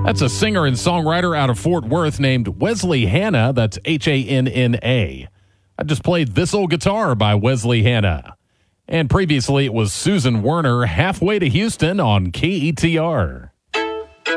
That's a singer and songwriter out of Fort Worth named Wesley Hanna. That's Hanna. I just played This Old Guitar by Wesley Hanna. And previously it was Susan Werner, Halfway to Houston on KETR.